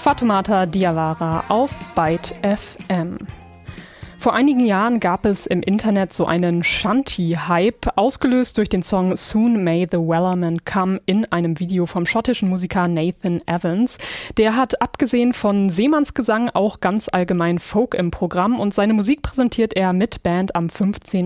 Fatoumata Diawara auf Byte FM. Vor einigen Jahren gab es im Internet so einen Shanty-Hype, ausgelöst durch den Song Soon May the Wellerman Come in einem Video vom schottischen Musiker Nathan Evans. Der hat abgesehen von Seemannsgesang auch ganz allgemein Folk im Programm und seine Musik präsentiert er mit Band am 15.